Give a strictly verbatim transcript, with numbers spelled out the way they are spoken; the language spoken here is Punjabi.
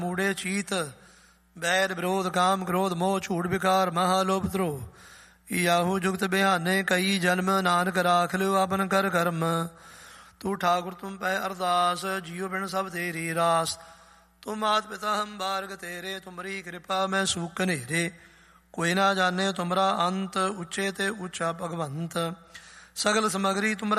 ਮੂੜੇ ਚੀਤ ਬੈਰ ਵਿਰੋਧ ਕਾਮ ਕ੍ਰੋਧ ਮੋਹ ਝੂਠ ਵਿਕਾਰ ਮਹਾਲੋਭ ਧਰੋਹ। ਯਾਹੂ ਜੁਗਤ ਬਿਹਾਨੇ ਕਈ ਜਨਮ ਨਾਨਕ ਰਾਖ ਲਿਓ ਆਪਨ ਕਰ ਕਰਮ। ਤੂੰ ਠਾਕੁਰ ਤੁਮ ਪੈ ਅਰਦਾਸ ਜੀਉ ਬਿਨ ਸਭ ਤੇਰੀ ਰਾਸ। ਤੁਮ ਮਾਤ ਪਿਤਾ ਹਮ ਬਾਰਗ ਤੇਰੇ ਤੁਮਰੀ ਕਿਰਪਾ ਮੈਂ ਸੂਖ ਕਨੇਰੇ। ਕੋਈ ਨਾ ਜਾਣੇ ਤੁਮਰਾ ਅੰਤ ਉੱਚੇ ਤੇ ਉੱਚਾ ਭਗਵੰਤ। ਸਗਲ ਸਮਗਰੀ ਤੁਮਰਾ